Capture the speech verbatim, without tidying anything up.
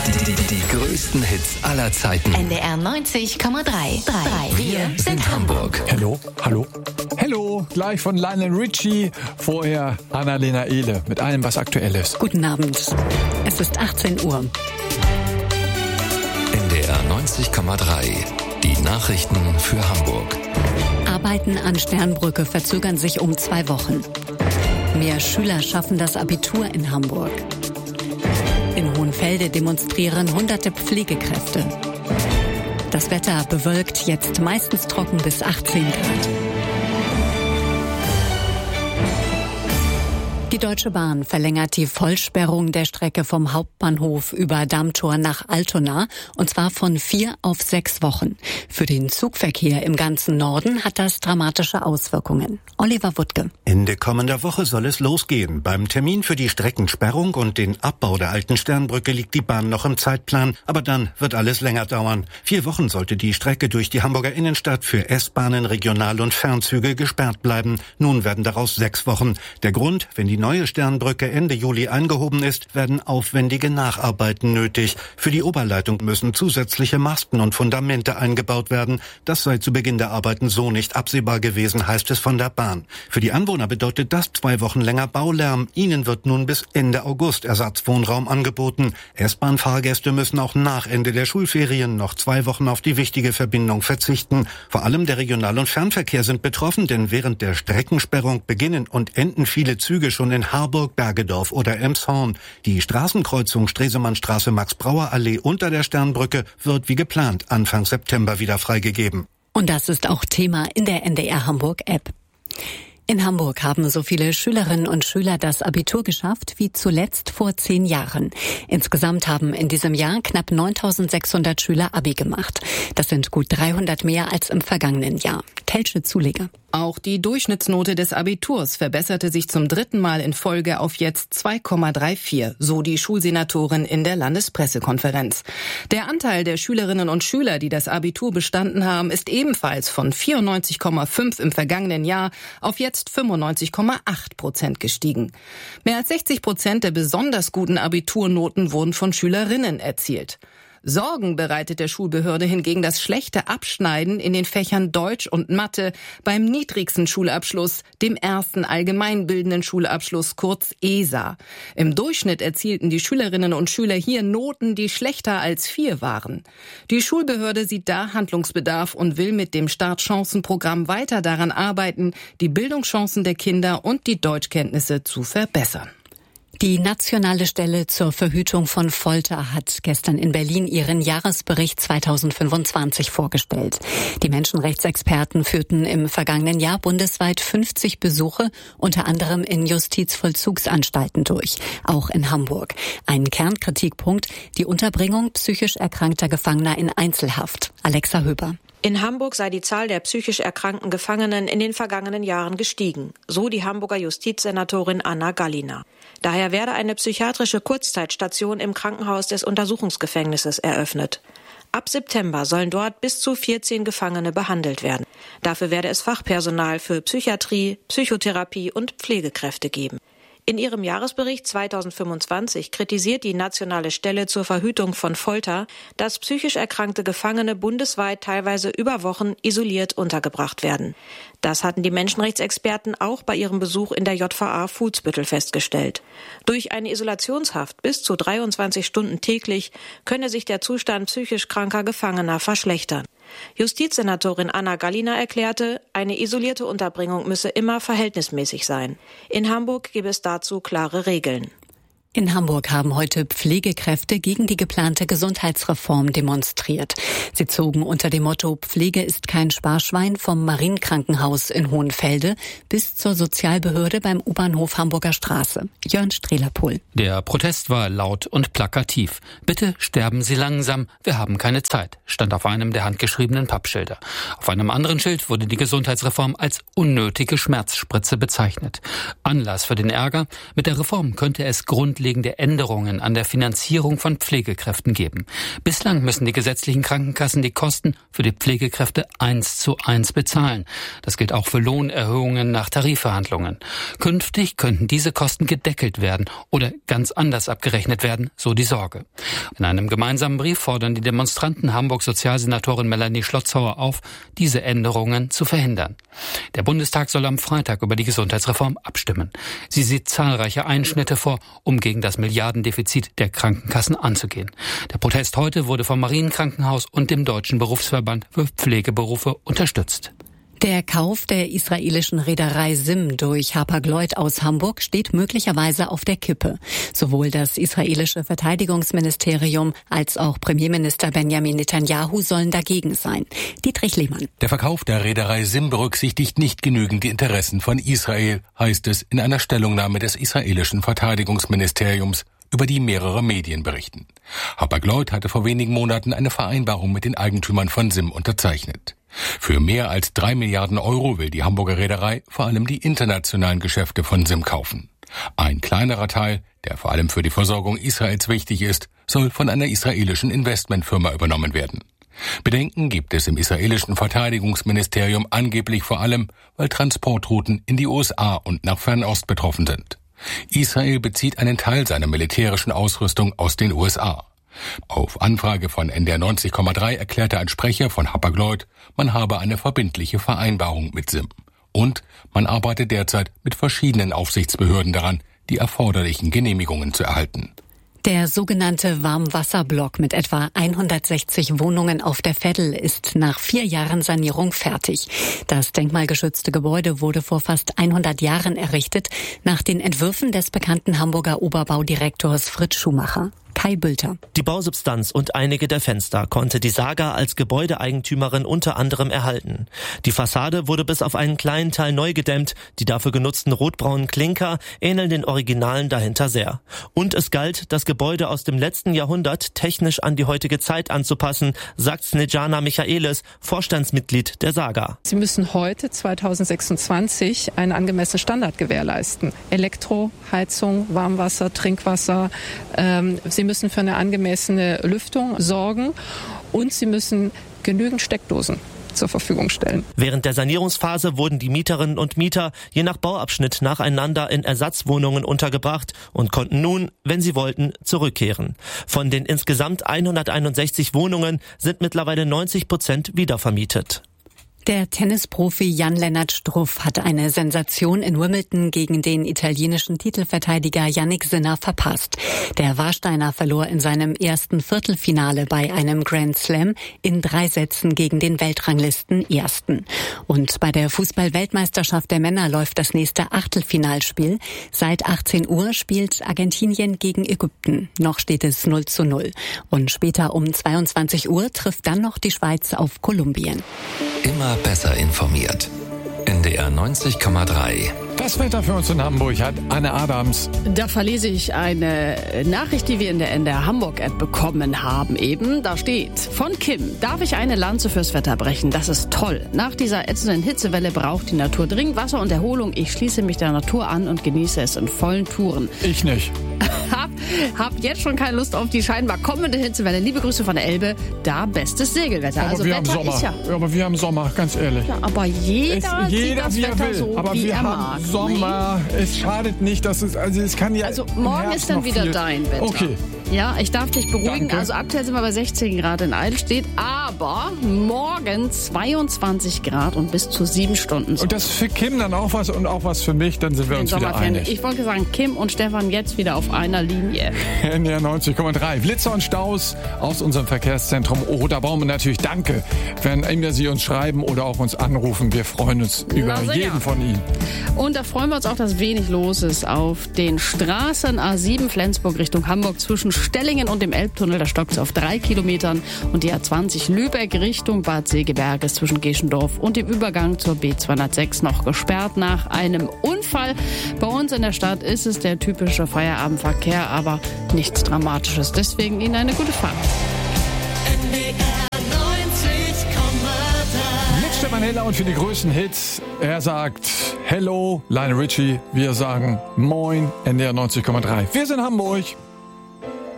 Die, die, die größten Hits aller Zeiten. N D R neunzig Komma drei. Wir sind Hamburg. Hallo, hallo. Hello, gleich von Lionel Richie. Vorher Annalena Ehle mit allem, was aktuell ist. Guten Abend. Es ist achtzehn Uhr. N D R neunzig Komma drei. Die Nachrichten für Hamburg. Arbeiten an Sternbrücke verzögern sich um zwei Wochen. Mehr Schüler schaffen das Abitur in Hamburg. In Hohenfelde demonstrieren hunderte Pflegekräfte. Das Wetter bewölkt, jetzt meistens trocken bis achtzehn Grad. Die Deutsche Bahn verlängert die Vollsperrung der Strecke vom Hauptbahnhof über Dammtor nach Altona, und zwar von vier auf sechs Wochen. Für den Zugverkehr im ganzen Norden hat das dramatische Auswirkungen. Oliver Wuttke. Ende kommender Woche soll es losgehen. Beim Termin für die Streckensperrung und den Abbau der alten Sternbrücke liegt die Bahn noch im Zeitplan, aber dann wird alles länger dauern. Vier Wochen sollte die Strecke durch die Hamburger Innenstadt für S-Bahnen, Regional- und Fernzüge gesperrt bleiben. Nun werden daraus sechs Wochen. Der Grund, wenn die neue Sternbrücke Ende Juli eingehoben ist, werden aufwendige Nacharbeiten nötig. Für die Oberleitung müssen zusätzliche Masten und Fundamente eingebaut werden. Das sei zu Beginn der Arbeiten so nicht absehbar gewesen, heißt es von der Bahn. Für die Anwohner bedeutet das zwei Wochen länger Baulärm. Ihnen wird nun bis Ende August Ersatzwohnraum angeboten. S-Bahn-Fahrgäste müssen auch nach Ende der Schulferien noch zwei Wochen auf die wichtige Verbindung verzichten. Vor allem der Regional- und Fernverkehr sind betroffen, denn während der Streckensperrung beginnen und enden viele Züge schon in Harburg, Bergedorf oder Elmshorn. Die Straßenkreuzung Stresemannstraße Max-Brauer-Allee unter der Sternbrücke wird wie geplant Anfang September wieder freigegeben. Und das ist auch Thema in der N D R Hamburg-App. In Hamburg haben so viele Schülerinnen und Schüler das Abitur geschafft wie zuletzt vor zehn Jahren. Insgesamt haben in diesem Jahr knapp neuntausendsechshundert Schüler Abi gemacht. Das sind gut dreihundert mehr als im vergangenen Jahr. Telsche Zuleger. Auch die Durchschnittsnote des Abiturs verbesserte sich zum dritten Mal in Folge auf jetzt zwei Komma vierunddreißig, so die Schulsenatorin in der Landespressekonferenz. Der Anteil der Schülerinnen und Schüler, die das Abitur bestanden haben, ist ebenfalls von vierundneunzig Komma fünf im vergangenen Jahr auf jetzt fünfundneunzig Komma acht Prozent gestiegen. Mehr als sechzig Prozent der besonders guten Abiturnoten wurden von Schülerinnen erzielt. Sorgen bereitet der Schulbehörde hingegen das schlechte Abschneiden in den Fächern Deutsch und Mathe beim niedrigsten Schulabschluss, dem ersten allgemeinbildenden Schulabschluss, kurz E S A. Im Durchschnitt erzielten die Schülerinnen und Schüler hier Noten, die schlechter als vier waren. Die Schulbehörde sieht da Handlungsbedarf und will mit dem Startchancenprogramm weiter daran arbeiten, die Bildungschancen der Kinder und die Deutschkenntnisse zu verbessern. Die Nationale Stelle zur Verhütung von Folter hat gestern in Berlin ihren Jahresbericht zweitausendfünfundzwanzig vorgestellt. Die Menschenrechtsexperten führten im vergangenen Jahr bundesweit fünfzig Besuche, unter anderem in Justizvollzugsanstalten durch, auch in Hamburg. Ein Kernkritikpunkt, die Unterbringung psychisch erkrankter Gefangener in Einzelhaft. Alexa Höber. In Hamburg sei die Zahl der psychisch erkrankten Gefangenen in den vergangenen Jahren gestiegen, so die Hamburger Justizsenatorin Anna Gallina. Daher werde eine psychiatrische Kurzzeitstation im Krankenhaus des Untersuchungsgefängnisses eröffnet. Ab September sollen dort bis zu vierzehn Gefangene behandelt werden. Dafür werde es Fachpersonal für Psychiatrie, Psychotherapie und Pflegekräfte geben. In ihrem Jahresbericht zweitausendfünfundzwanzig kritisiert die Nationale Stelle zur Verhütung von Folter, dass psychisch erkrankte Gefangene bundesweit teilweise über Wochen isoliert untergebracht werden. Das hatten die Menschenrechtsexperten auch bei ihrem Besuch in der J V A Fuhlsbüttel festgestellt. Durch eine Isolationshaft bis zu dreiundzwanzig Stunden täglich könne sich der Zustand psychisch kranker Gefangener verschlechtern. Justizsenatorin Anna Gallina erklärte, eine isolierte Unterbringung müsse immer verhältnismäßig sein. In Hamburg gebe es dazu klare Regeln. In Hamburg haben heute Pflegekräfte gegen die geplante Gesundheitsreform demonstriert. Sie zogen unter dem Motto Pflege ist kein Sparschwein vom Marienkrankenhaus in Hohenfelde bis zur Sozialbehörde beim U-Bahnhof Hamburger Straße. Jörn Strehlerpohl. Der Protest war laut und plakativ. Bitte sterben Sie langsam, wir haben keine Zeit, stand auf einem der handgeschriebenen Pappschilder. Auf einem anderen Schild wurde die Gesundheitsreform als unnötige Schmerzspritze bezeichnet. Anlass für den Ärger: Mit der Reform könnte es grundlegend grundlegende Änderungen an der Finanzierung von Pflegekräften geben. Bislang müssen die gesetzlichen Krankenkassen die Kosten für die Pflegekräfte eins zu eins bezahlen. Das gilt auch für Lohnerhöhungen nach Tarifverhandlungen. Künftig könnten diese Kosten gedeckelt werden oder ganz anders abgerechnet werden, so die Sorge. In einem gemeinsamen Brief fordern die Demonstranten Hamburgs Sozialsenatorin Melanie Schlotzhauer auf, diese Änderungen zu verhindern. Der Bundestag soll am Freitag über die Gesundheitsreform abstimmen. Sie sieht zahlreiche Einschnitte vor, um gegen das Milliardendefizit der Krankenkassen anzugehen. Der Protest heute wurde vom Marienkrankenhaus und dem Deutschen Berufsverband für Pflegeberufe unterstützt. Der Kauf der israelischen Reederei Sim durch Hapag-Lloyd aus Hamburg steht möglicherweise auf der Kippe. Sowohl das israelische Verteidigungsministerium als auch Premierminister Benjamin Netanyahu sollen dagegen sein. Dietrich Lehmann. Der Verkauf der Reederei Sim berücksichtigt nicht genügend die Interessen von Israel, heißt es in einer Stellungnahme des israelischen Verteidigungsministeriums, über die mehrere Medien berichten. Hapag-Lloyd hatte vor wenigen Monaten eine Vereinbarung mit den Eigentümern von Sim unterzeichnet. Für mehr als drei Milliarden Euro will die Hamburger Reederei vor allem die internationalen Geschäfte von Sim kaufen. Ein kleinerer Teil, der vor allem für die Versorgung Israels wichtig ist, soll von einer israelischen Investmentfirma übernommen werden. Bedenken gibt es im israelischen Verteidigungsministerium angeblich vor allem, weil Transportrouten in die U S A und nach Fernost betroffen sind. Israel bezieht einen Teil seiner militärischen Ausrüstung aus den U S A. Auf Anfrage von N D R neunzig Komma drei erklärte ein Sprecher von Hapag-Lloyd, man habe eine verbindliche Vereinbarung mit Sim. Und man arbeitet derzeit mit verschiedenen Aufsichtsbehörden daran, die erforderlichen Genehmigungen zu erhalten. Der sogenannte Warmwasserblock mit etwa hundertsechzig Wohnungen auf der Veddel ist nach vier Jahren Sanierung fertig. Das denkmalgeschützte Gebäude wurde vor fast hundert Jahren errichtet, nach den Entwürfen des bekannten Hamburger Oberbaudirektors Fritz Schumacher. Kai Bülter. Die Bausubstanz und einige der Fenster konnte die Saga als Gebäudeeigentümerin unter anderem erhalten. Die Fassade wurde bis auf einen kleinen Teil neu gedämmt. Die dafür genutzten rotbraunen Klinker ähneln den Originalen dahinter sehr. Und es galt, das Gebäude aus dem letzten Jahrhundert technisch an die heutige Zeit anzupassen, sagt Snejana Michaelis, Vorstandsmitglied der Saga. Sie müssen heute, zweitausendsechsundzwanzig, einen angemessenen Standard gewährleisten. Elektro, Heizung, Warmwasser, Trinkwasser. Ähm, Sie müssen für eine angemessene Lüftung sorgen und Sie müssen genügend Steckdosen zur Verfügung stellen. Während der Sanierungsphase wurden die Mieterinnen und Mieter je nach Bauabschnitt nacheinander in Ersatzwohnungen untergebracht und konnten nun, wenn sie wollten, zurückkehren. Von den insgesamt hunderteinundsechzig Wohnungen sind mittlerweile neunzig Prozent wiedervermietet. Der Tennisprofi Jan-Lennart Struff hat eine Sensation in Wimbledon gegen den italienischen Titelverteidiger Jannik Sinner verpasst. Der Warsteiner verlor in seinem ersten Viertelfinale bei einem Grand Slam in drei Sätzen gegen den Weltranglisten-Ersten. Und bei der Fußball-Weltmeisterschaft der Männer läuft das nächste Achtelfinalspiel. Seit achtzehn Uhr spielt Argentinien gegen Ägypten. Noch steht es null zu null. Und später um zweiundzwanzig Uhr trifft dann noch die Schweiz auf Kolumbien. Immer besser informiert. N D R neunzig Komma drei. Das Wetter für uns in Hamburg hat Anne Adams. Da verlese ich eine Nachricht, die wir in der N D R Hamburg-App bekommen haben eben. Da steht, von Kim, darf ich eine Lanze fürs Wetter brechen? Das ist toll. Nach dieser ätzenden Hitzewelle braucht die Natur dringend Wasser und Erholung. Ich schließe mich der Natur an und genieße es in vollen Touren. Ich nicht. Hab, hab jetzt schon keine Lust auf die scheinbar kommende Hitzewelle. Liebe Grüße von der Elbe. Da bestes Segelwetter. Aber also wir Wetter haben Sommer. Ist ja. Aber wir haben Sommer, ganz ehrlich. Ja, aber jeder, es, jeder sieht das wie er Wetter will. so, aber wie wir er haben mag. Sommer. Nee. Es schadet nicht, dass es also es kann ja. Also morgen ist dann wieder viel. dein Wetter. Okay. Ja, ich darf dich beruhigen. Danke. Also aktuell sind wir bei sechzehn Grad in Eidelstedt, aber morgen zweiundzwanzig Grad und bis zu sieben Stunden. Und das für Kim dann auch was und auch was für mich, dann sind wir Den uns wieder einig. Ich wollte sagen, Kim und Stefan jetzt wieder auf einer Linie. N D R neunzig Komma drei. Blitzer und Staus aus unserem Verkehrszentrum Roter Baum. Und natürlich danke, wenn immer Sie uns schreiben oder auch uns anrufen. Wir freuen uns über Na, jeden von Ihnen. Und da freuen wir uns auch, dass wenig los ist auf den Straßen A sieben Flensburg Richtung Hamburg zwischen Stellingen und dem Elbtunnel. Da stockt es auf drei Kilometern. Und die A zwanzig Lübeck Richtung Bad Segeberg ist zwischen Geschendorf und dem Übergang zur B zweihundertsechs noch gesperrt nach einem Unfall. Bei uns in der Stadt ist es der typische Feierabendverkehr, aber nichts Dramatisches. Deswegen Ihnen eine gute Fahrt. N D R neunzig Komma drei. Mit Stefan Heller und für die größten Hits. Er sagt Hello, Lionel Richie. Wir sagen Moin, N D R neunzig Komma drei. Wir sind Hamburg.